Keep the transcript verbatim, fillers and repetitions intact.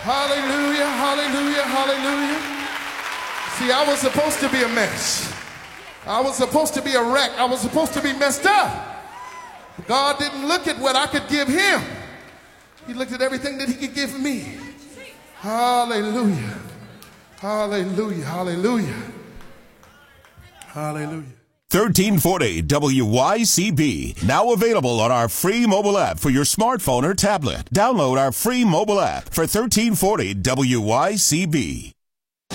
Hallelujah, hallelujah, hallelujah. See, I was supposed to be a mess. I was supposed to be a wreck. I was supposed to be messed up. God didn't look at what I could give him. He looked at everything that he could give me. Hallelujah. Hallelujah. Hallelujah. Hallelujah. thirteen forty W Y C B. Now available on our free mobile app for your smartphone or tablet. Download our free mobile app for thirteen forty W Y C B.